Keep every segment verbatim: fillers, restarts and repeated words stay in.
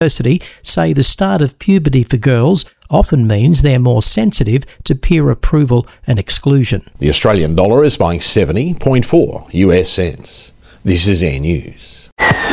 University say the start of puberty for girls often means they're more sensitive to peer approval and exclusion. The Australian dollar is buying seventy point four U S cents. This is Air News.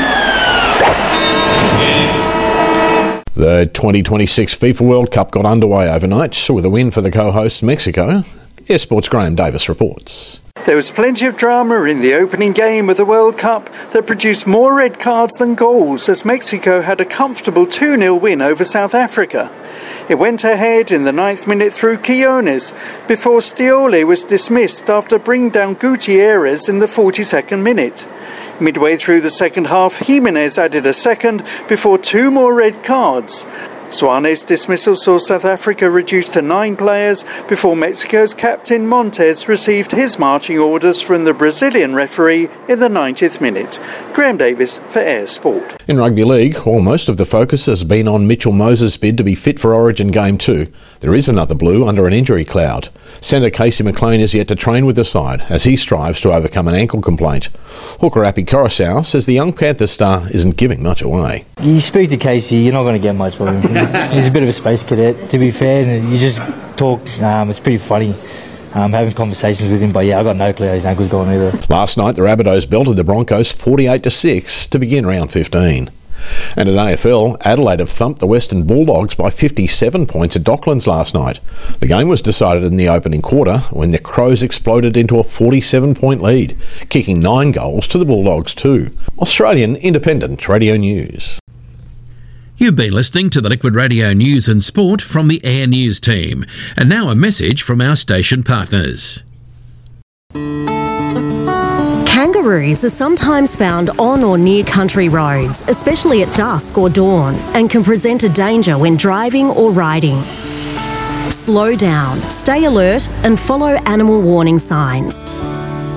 The twenty twenty-six FIFA World Cup got underway overnight with a win for the co-hosts Mexico. Air Sports' Graham Davis reports. There was plenty of drama in the opening game of the World Cup that produced more red cards than goals as Mexico had a comfortable two nil win over South Africa. It went ahead in the ninth minute through Quiones before Stioli was dismissed after bringing down Gutierrez in the forty-second minute. Midway through the second half, Jimenez added a second before two more red cards. Suarez's dismissal saw South Africa reduced to nine players before Mexico's captain Montes received his marching orders from the Brazilian referee in the ninetieth minute. Graham Davis for Air Sport. In rugby league, while most of the focus has been on Mitchell Moses' bid to be fit for Origin Game two, there is another blue under an injury cloud. Centre Casey McLean is yet to train with the side as he strives to overcome an ankle complaint. Hooker Appy Coruscant says the young Panthers star isn't giving much away. You speak to Casey, you're not going to get much from him. He's a bit of a space cadet, to be fair, and you just talk, um, it's pretty funny um, having conversations with him, but yeah, I got no clue how his ankle's going either. Last night the Rabbitohs belted the Broncos forty-eight to six to begin round fifteen. And in A F L, Adelaide have thumped the Western Bulldogs by fifty-seven points at Docklands last night. The game was decided in the opening quarter when the Crows exploded into a forty-seven point lead, kicking nine goals to the Bulldogs two. Australian Independent Radio News. You've been listening to the Liquid Radio News and Sport from the Air News team. And now a message from our station partners. Kangaroos are sometimes found on or near country roads, especially at dusk or dawn, and can present a danger when driving or riding. Slow down, stay alert, and follow animal warning signs.